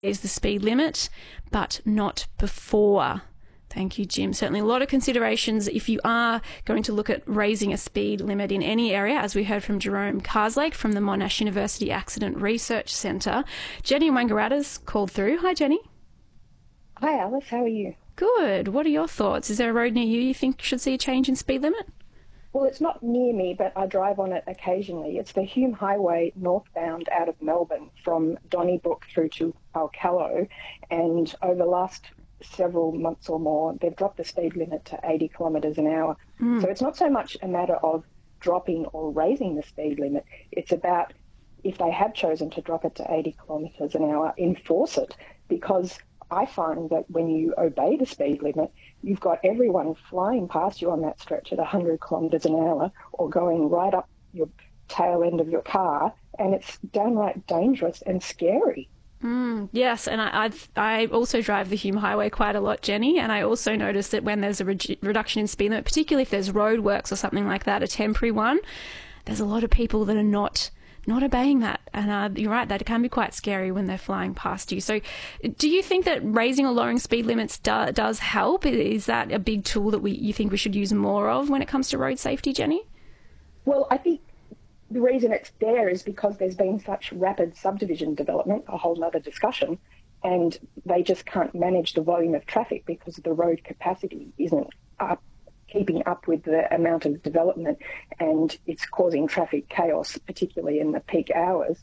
is the speed limit, but not before. Thank you, Jim. Certainly a lot of considerations if you are going to look at raising a speed limit in any area, as we heard from Jerome Carslake from the Monash University Accident Research Centre. Jenny Wangaratta's called through. Hi, Jenny. Hi, Alice. How are you? Good. What are your thoughts? Is there a road near you think should see a change in speed limit? Well, it's not near me, but I drive on it occasionally. It's the Hume Highway northbound out of Melbourne from Donnybrook through to Alcallo, and over the last several months or more, they've dropped the speed limit to 80 kilometres an hour. So it's not so much a matter of dropping or raising the speed limit. It's about, if they have chosen to drop it to 80 kilometres an hour, enforce it, because I find that when you obey the speed limit, you've got everyone flying past you on that stretch at 100 kilometres an hour or going right up your tail end of your car, and it's downright dangerous and scary. Yes, and I also drive the Hume Highway quite a lot, Jenny, and I also notice that when there's a reduction in speed limit, particularly if there's roadworks or something like that, a temporary one, there's a lot of people that are not obeying that. And you're right, that can be quite scary when they're flying past you. So do you think that raising or lowering speed limits does help? Is that a big tool that you think we should use more of when it comes to road safety, Jenny? Well, I think the reason it's there is because there's been such rapid subdivision development, a whole other discussion, and they just can't manage the volume of traffic because the road capacity isn't keeping up with the amount of development, and it's causing traffic chaos, particularly in the peak hours.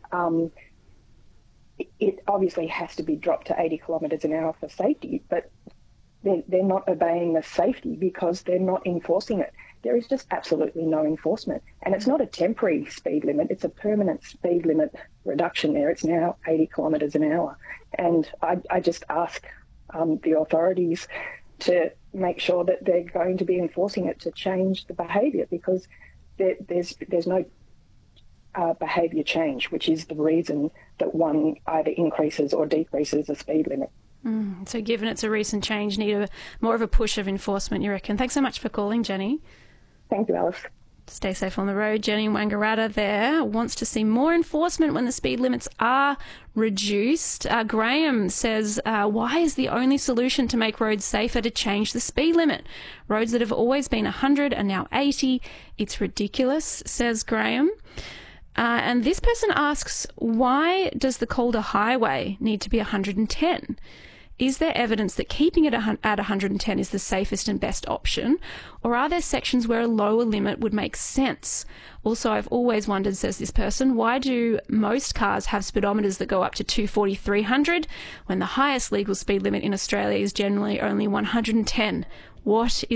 It obviously has to be dropped to 80 kilometres an hour for safety, but they're not obeying the safety because they're not enforcing it. There is just absolutely no enforcement. And it's not a temporary speed limit, it's a permanent speed limit reduction there. It's now 80 kilometres an hour. And I just ask the authorities to make sure that they're going to be enforcing it to change the behaviour, because there's no behaviour change, which is the reason that one either increases or decreases the speed limit. So given it's a recent change, need more of a push of enforcement, you reckon? Thanks so much for calling, Jenny. Thank you, Alice. Stay safe on the road. Jenny Wangaratta there wants to see more enforcement when the speed limits are reduced. Graham says, why is the only solution to make roads safer to change the speed limit? Roads that have always been 100 are now 80. It's ridiculous, says Graham. And this person asks, why does the Calder Highway need to be 110? Is there evidence that keeping it at 110 is the safest and best option? Or are there sections where a lower limit would make sense? Also, I've always wondered, says this person, why do most cars have speedometers that go up to 240, 300 when the highest legal speed limit in Australia is generally only 110? What is